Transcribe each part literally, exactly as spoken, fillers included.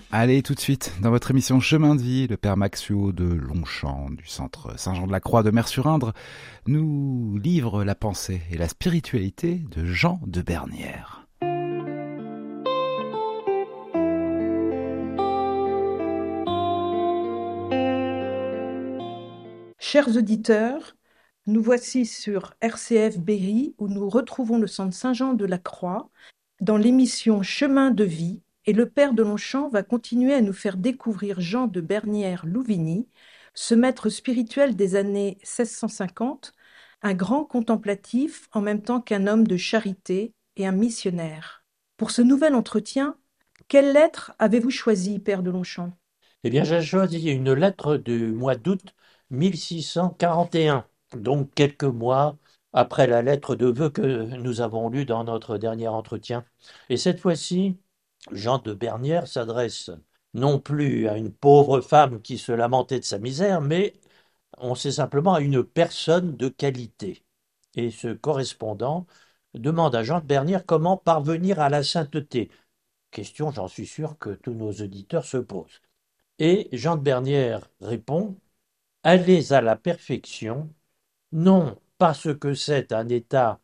Allez, tout de suite, dans votre émission Chemin de vie, le père Maxuo de Longchamp, du centre Saint-Jean-de-la-Croix de Mers-sur-Indre, nous livre la pensée et la spiritualité de Jean de Bernières. Chers auditeurs, nous voici sur R C F Berry où nous retrouvons le centre Saint-Jean-de-la-Croix dans l'émission Chemin de vie et le père de Longchamp va continuer à nous faire découvrir Jean de Bernières-Louvigny, ce maître spirituel des années seize cent cinquante, un grand contemplatif en même temps qu'un homme de charité et un missionnaire. Pour ce nouvel entretien, quelle lettre avez-vous choisi, père de Longchamp? Eh bien, j'ai choisi une lettre du mois d'août mille six cent quarante et un, donc quelques mois après la lettre de vœux que nous avons lue dans notre dernier entretien. Et cette fois-ci, Jean de Bernières s'adresse non plus à une pauvre femme qui se lamentait de sa misère, mais on sait simplement à une personne de qualité. Et ce correspondant demande à Jean de Bernières comment parvenir à la sainteté. Question, j'en suis sûr, que tous nos auditeurs se posent. Et Jean de Bernières répond: allez à la perfection, non parce que c'est un état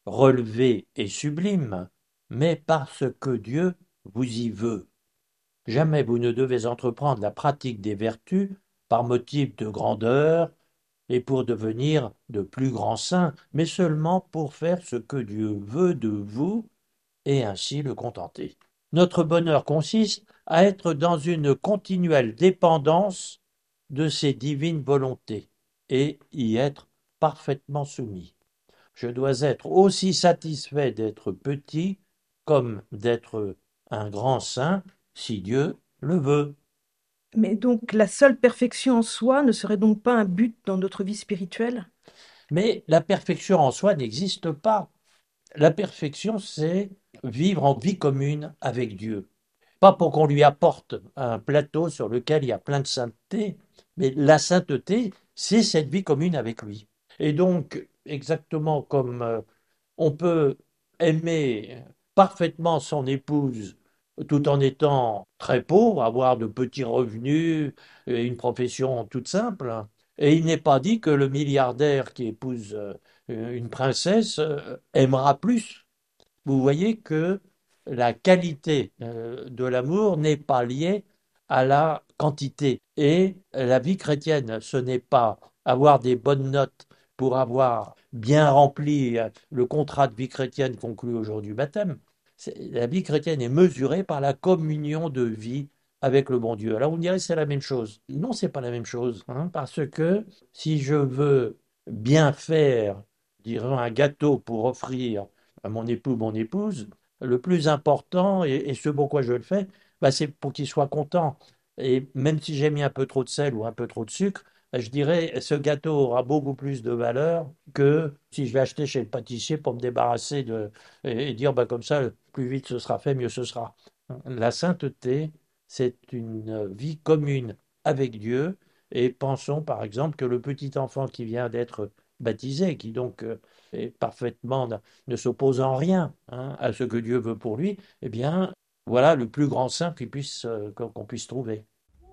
relevé et sublime, mais parce que Dieu vous y veut. Jamais vous ne devez entreprendre la pratique des vertus par motif de grandeur et pour devenir de plus grands saints, mais seulement pour faire ce que Dieu veut de vous et ainsi le contenter. Notre bonheur consiste à être dans une continuelle dépendance de ses divines volontés et y être parfaitement soumis. Je dois être aussi satisfait d'être petit comme d'être un grand saint, si Dieu le veut. Mais donc la seule perfection en soi ne serait donc pas un but dans notre vie spirituelle? Mais la perfection en soi n'existe pas. La perfection, c'est vivre en vie commune avec Dieu. Pas pour qu'on lui apporte un plateau sur lequel il y a plein de sainteté, mais la sainteté, c'est cette vie commune avec lui. Et donc, exactement comme euh, on peut aimer parfaitement son épouse tout en étant très pauvre, avoir de petits revenus et une profession toute simple, et il n'est pas dit que le milliardaire qui épouse euh, une princesse euh, aimera plus. Vous voyez que la qualité euh, de l'amour n'est pas liée à la quantité. Et la vie chrétienne, ce n'est pas avoir des bonnes notes pour avoir bien rempli euh, le contrat de vie chrétienne conclu au jour du baptême. C'est- La vie chrétienne est mesurée par la communion de vie avec le bon Dieu. Alors on dirait que c'est la même chose. Non, c'est pas la même chose, hein, parce que si je veux bien faire, disons, un gâteau pour offrir à mon époux, mon épouse, le plus important, et, et ce pourquoi je le fais, bah, c'est pour qu'il soit content. Et même si j'ai mis un peu trop de sel ou un peu trop de sucre, bah, je dirais ce gâteau aura beaucoup plus de valeur que si je vais acheter chez le pâtissier pour me débarrasser de et, et dire bah, comme ça, plus vite ce sera fait, mieux ce sera. La sainteté, c'est une vie commune avec Dieu. Et pensons par exemple que le petit enfant qui vient d'être baptisé, qui donc euh, est parfaitement ne s'oppose en rien hein, à ce que Dieu veut pour lui, eh bien, voilà le plus grand saint qu'il puisse, euh, qu'on qu'on puisse trouver.